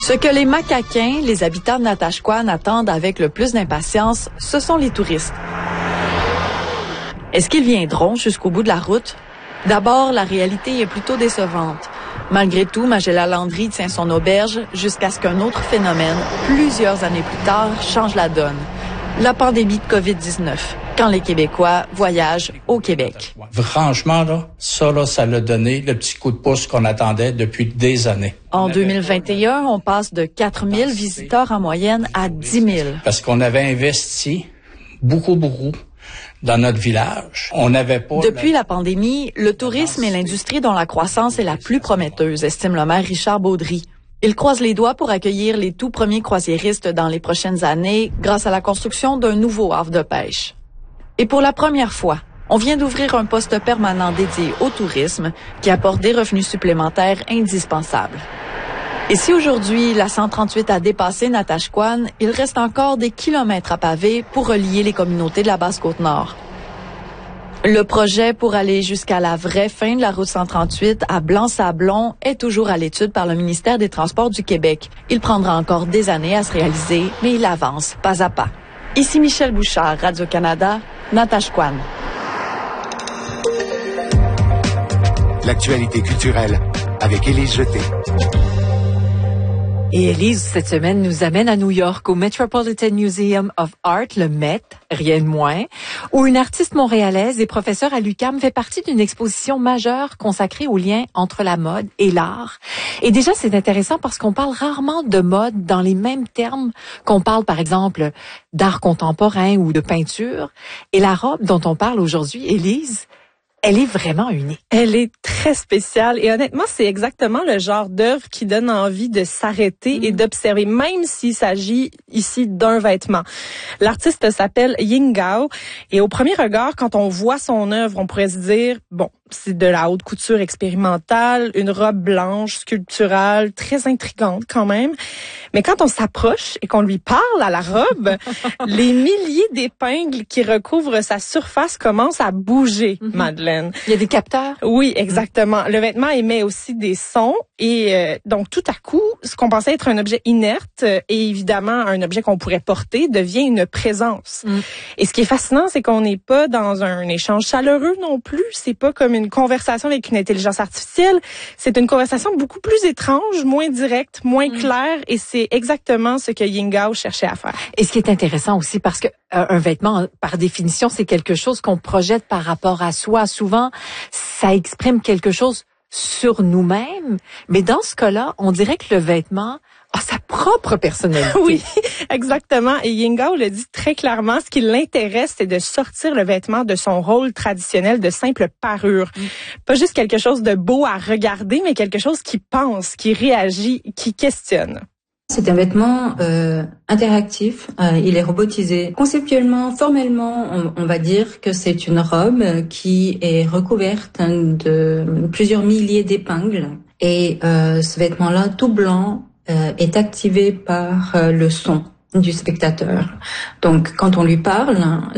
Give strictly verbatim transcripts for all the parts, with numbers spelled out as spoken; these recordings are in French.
Ce que les Macaquins, les habitants de Natashquan, attendent avec le plus d'impatience, ce sont les touristes. Est-ce qu'ils viendront jusqu'au bout de la route? D'abord, la réalité est plutôt décevante. Malgré tout, Magella Landry tient son auberge jusqu'à ce qu'un autre phénomène, plusieurs années plus tard, change la donne. La pandémie de covid dix-neuf, quand les Québécois voyagent au Québec. Franchement, là, ça, là, ça l'a donné le petit coup de pouce qu'on attendait depuis des années. En deux mille vingt et un, on passe de quatre mille visiteurs en moyenne à dix mille. Parce qu'on avait investi beaucoup, beaucoup dans notre village. On n'avait pas... Depuis la... la pandémie, le tourisme est l'industrie dont la croissance est la plus prometteuse, estime le maire Richard Baudry. Il croise les doigts pour accueillir les tout premiers croisiéristes dans les prochaines années grâce à la construction d'un nouveau havre de pêche. Et pour la première fois, on vient d'ouvrir un poste permanent dédié au tourisme qui apporte des revenus supplémentaires indispensables. Et si aujourd'hui, la cent trente-huit a dépassé Natashquan, il reste encore des kilomètres à paver pour relier les communautés de la Basse-Côte-Nord. Le projet pour aller jusqu'à la vraie fin de la route cent trente-huit à Blanc-Sablon est toujours à l'étude par le ministère des Transports du Québec. Il prendra encore des années à se réaliser, mais il avance pas à pas. Ici Michel Bouchard, Radio-Canada, Natashquan. L'actualité culturelle avec Élise Jeté. Et Élise, cette semaine, nous amène à New York, au Metropolitan Museum of Art, le M E T, rien de moins, où une artiste montréalaise et professeure à l'U Q A M fait partie d'une exposition majeure consacrée au lien entre la mode et l'art. Et déjà, c'est intéressant parce qu'on parle rarement de mode dans les mêmes termes qu'on parle, par exemple, d'art contemporain ou de peinture. Et la robe dont on parle aujourd'hui, Élise, elle est vraiment unique. Elle est très spéciale et honnêtement, c'est exactement le genre d'œuvre qui donne envie de s'arrêter mmh. et d'observer, même s'il s'agit ici d'un vêtement. L'artiste s'appelle Ying Gao et au premier regard, quand on voit son œuvre, on pourrait se dire, bon, c'est de la haute couture expérimentale, une robe blanche, sculpturale, très intrigante quand même. Mais quand on s'approche et qu'on lui parle à la robe, les milliers d'épingles qui recouvrent sa surface commencent à bouger, mm-hmm. Madeleine. Il y a des capteurs? Oui, exactement. Mm-hmm. Le vêtement émet aussi des sons et euh, donc tout à coup, ce qu'on pensait être un objet inerte euh, et évidemment un objet qu'on pourrait porter devient une présence. Mm. Et ce qui est fascinant, c'est qu'on n'est pas dans un échange chaleureux non plus. C'est pas comme une une conversation avec une intelligence artificielle, c'est une conversation beaucoup plus étrange, moins directe, moins mmh. claire, et c'est exactement ce que Ying Gao cherchait à faire. Et ce qui est intéressant aussi, parce que euh, un vêtement, par définition, c'est quelque chose qu'on projette par rapport à soi. Souvent, ça exprime quelque chose sur nous-mêmes, mais dans ce cas-là, on dirait que le vêtement a sa propre personnalité. Oui, exactement. Et Ying Gao le dit très clairement, ce qui l'intéresse, c'est de sortir le vêtement de son rôle traditionnel de simple parure. Mm. Pas juste quelque chose de beau à regarder, mais quelque chose qui pense, qui réagit, qui questionne. C'est un vêtement euh, interactif, euh, il est robotisé. Conceptuellement, formellement, on, on va dire que c'est une robe qui est recouverte de plusieurs milliers d'épingles. Et euh, ce vêtement-là, tout blanc, euh, est activé par euh, le son du spectateur. Donc, quand on lui parle,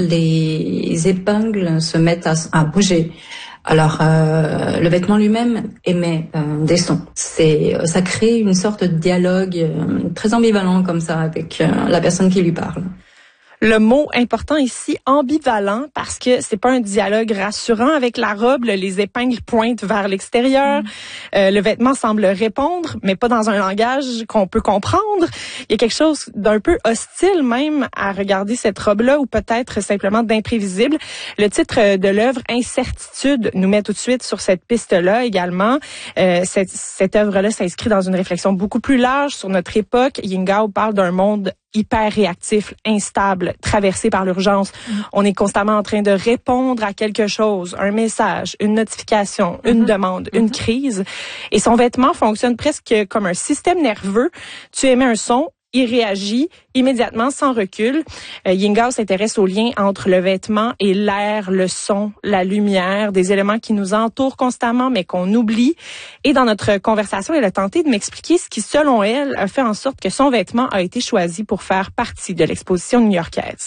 les épingles se mettent à, à bouger. Alors, euh, le vêtement lui-même émet euh, des sons. C'est, ça crée une sorte de dialogue euh, très ambivalent comme ça avec euh, la personne qui lui parle. Le mot important ici, ambivalent, parce que c'est pas un dialogue rassurant avec la robe. Les épingles pointent vers l'extérieur. Mmh. Euh, le vêtement semble répondre, mais pas dans un langage qu'on peut comprendre. Il y a quelque chose d'un peu hostile même à regarder cette robe-là, ou peut-être simplement d'imprévisible. Le titre de l'œuvre, Incertitude, nous met tout de suite sur cette piste-là également. Euh, cette, cette œuvre-là s'inscrit dans une réflexion beaucoup plus large sur notre époque. Ying Gao parle d'un monde hyper réactif, instable, traversé par l'urgence. Mmh. On est constamment en train de répondre à quelque chose, un message, une notification, mmh. une demande, mmh. une crise. Et son vêtement fonctionne presque comme un système nerveux. Tu émets un son, il réagit immédiatement, sans recul. Euh, Ying Gao s'intéresse au lien entre le vêtement et l'air, le son, la lumière, des éléments qui nous entourent constamment, mais qu'on oublie. Et dans notre conversation, elle a tenté de m'expliquer ce qui, selon elle, a fait en sorte que son vêtement a été choisi pour faire partie de l'exposition new-yorkaise.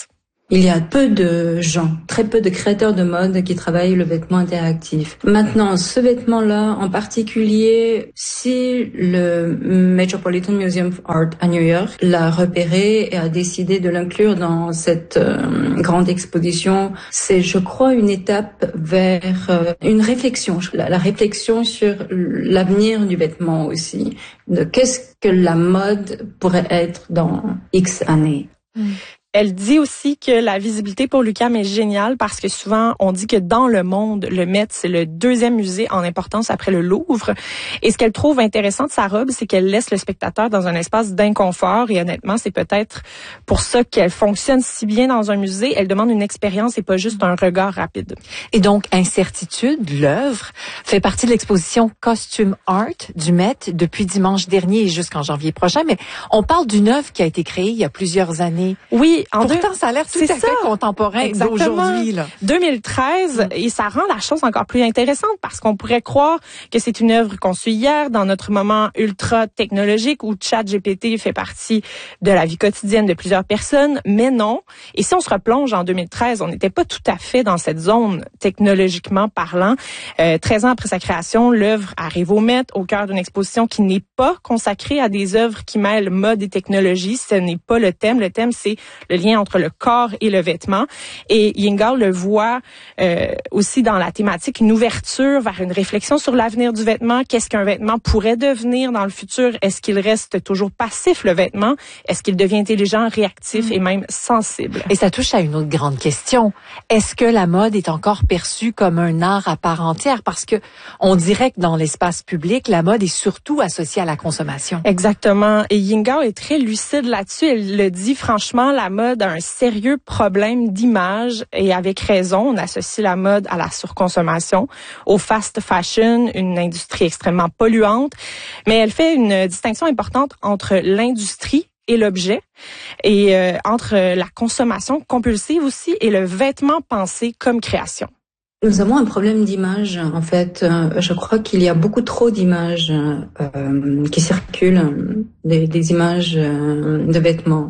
Il y a peu de gens, très peu de créateurs de mode qui travaillent le vêtement interactif. Maintenant, ce vêtement-là, en particulier, si le Metropolitan Museum of Art à New York l'a repéré et a décidé de l'inclure dans cette euh, grande exposition, c'est, je crois, une étape vers euh, une réflexion, la, la réflexion sur l'avenir du vêtement aussi, de qu'est-ce que la mode pourrait être dans X années. Mmh. Elle dit aussi que la visibilité pour l'U Q A M est géniale parce que souvent, on dit que dans le monde, le Met, c'est le deuxième musée en importance après le Louvre. Et ce qu'elle trouve intéressant de sa robe, c'est qu'elle laisse le spectateur dans un espace d'inconfort. Et honnêtement, c'est peut-être pour ça qu'elle fonctionne si bien dans un musée. Elle demande une expérience et pas juste un regard rapide. Et donc, Incertitude, l'œuvre, fait partie de l'exposition Costume Art du Met depuis dimanche dernier et jusqu'en janvier prochain. Mais on parle d'une œuvre qui a été créée il y a plusieurs années. Oui. En Pourtant, deux... ça a l'air tout à fait contemporain d'aujourd'hui. Là. deux mille treize, mm. et ça rend la chose encore plus intéressante parce qu'on pourrait croire que c'est une œuvre conçue hier dans notre moment ultra technologique où ChatGPT fait partie de la vie quotidienne de plusieurs personnes, mais non. Et si on se replonge en deux mille treize, on n'était pas tout à fait dans cette zone technologiquement parlant. Euh, treize ans après sa création, l'œuvre arrive au Met, au cœur d'une exposition qui n'est pas consacrée à des œuvres qui mêlent mode et technologie. Ce n'est pas le thème. Le thème, c'est le lien entre le corps et le vêtement. Et Yingao le voit euh, aussi dans la thématique, une ouverture vers une réflexion sur l'avenir du vêtement. Qu'est-ce qu'un vêtement pourrait devenir dans le futur? Est-ce qu'il reste toujours passif, le vêtement? Est-ce qu'il devient intelligent, réactif mmh. et même sensible? Et ça touche à une autre grande question. Est-ce que la mode est encore perçue comme un art à part entière? Parce que on dirait que dans l'espace public, la mode est surtout associée à la consommation. Exactement. Et Yingao est très lucide là-dessus. Elle le dit franchement, la mode a un sérieux problème d'image et avec raison, on associe la mode à la surconsommation, au fast fashion, une industrie extrêmement polluante. Mais elle fait une distinction importante entre l'industrie et l'objet et euh, entre la consommation compulsive aussi et le vêtement pensé comme création. Nous avons un problème d'image, en fait. Je crois qu'il y a beaucoup trop d'images euh, qui circulent, des, des images euh, de vêtements.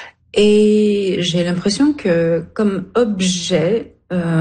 Et j'ai l'impression que comme objet,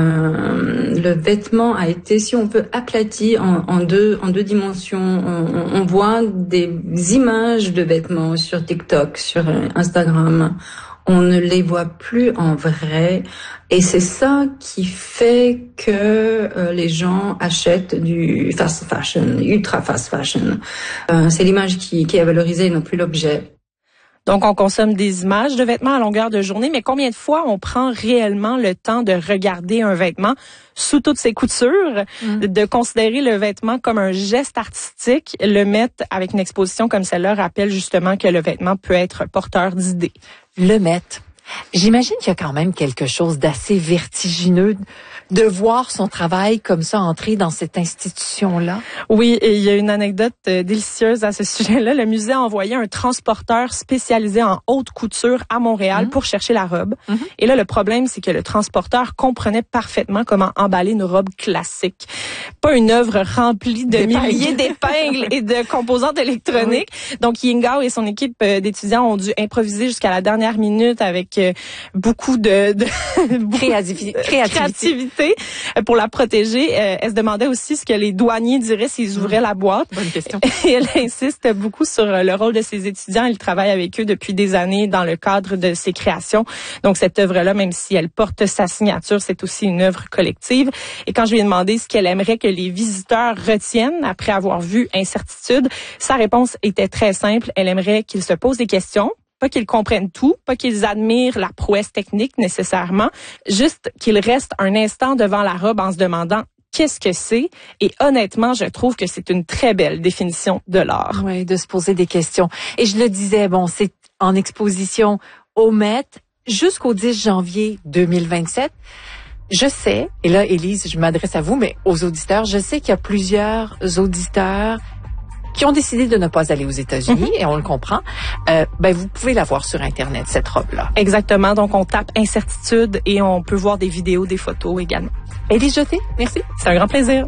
euh, le vêtement a été, si on veut, aplati en, en deux en deux dimensions. On, on voit des images de vêtements sur TikTok, sur Instagram. On ne les voit plus en vrai. Et c'est ça qui fait que euh, les gens achètent du fast fashion, ultra fast fashion. Euh, c'est l'image qui, qui est valorisée et non plus l'objet. Donc, on consomme des images de vêtements à longueur de journée, mais combien de fois on prend réellement le temps de regarder un vêtement sous toutes ses coutures, mmh. de considérer le vêtement comme un geste artistique? Le Met, avec une exposition comme celle-là, rappelle justement que le vêtement peut être porteur d'idées. Le Met. J'imagine qu'il y a quand même quelque chose d'assez vertigineux de voir son travail comme ça entrer dans cette institution-là. Oui, et il y a une anecdote euh, délicieuse à ce sujet-là. Le musée a envoyé un transporteur spécialisé en haute couture à Montréal mmh. pour chercher la robe. Mmh. Et là, le problème, c'est que le transporteur comprenait parfaitement comment emballer une robe classique. Pas une œuvre remplie de d'épingles. milliers d'épingles et de composantes électroniques. Oui. Donc, Yingao et son équipe d'étudiants ont dû improviser jusqu'à la dernière minute avec euh, beaucoup de, de Créativité. créativité pour la protéger. Elle se demandait aussi ce que les douaniers diraient s'ils ouvraient la boîte. Bonne question. Et elle insiste beaucoup sur le rôle de ses étudiants. Elle travaille avec eux depuis des années dans le cadre de ses créations. Donc, cette œuvre-là, même si elle porte sa signature, c'est aussi une œuvre collective. Et quand je lui ai demandé ce qu'elle aimerait que les visiteurs retiennent après avoir vu Incertitude, sa réponse était très simple. Elle aimerait qu'ils se posent des questions. Pas qu'ils comprennent tout, pas qu'ils admirent la prouesse technique nécessairement, juste qu'ils restent un instant devant la robe en se demandant qu'est-ce que c'est. Et honnêtement, je trouve que c'est une très belle définition de l'art. Oui, de se poser des questions. Et je le disais, bon, c'est en exposition au Met jusqu'au dix janvier deux mille vingt-sept. Je sais, et là, Élise, je m'adresse à vous, mais aux auditeurs, je sais qu'il y a plusieurs auditeurs qui ont décidé de ne pas aller aux États-Unis, mm-hmm. et on le comprend, euh, ben vous pouvez la voir sur Internet, cette robe-là. Exactement. Donc, on tape Incertitude et on peut voir des vidéos, des photos également. Élise Jeté, merci. C'est un grand plaisir.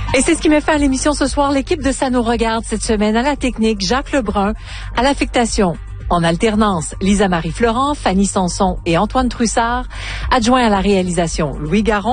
Et c'est ce qui met fin à l'émission ce soir. L'équipe de Ça nous regarde cette semaine à la technique, Jacques Lebrun, à l'affectation en alternance, Lisa Marie Florent, Fanny Sanson et Antoine Trussard, adjoint à la réalisation, Louis Garon.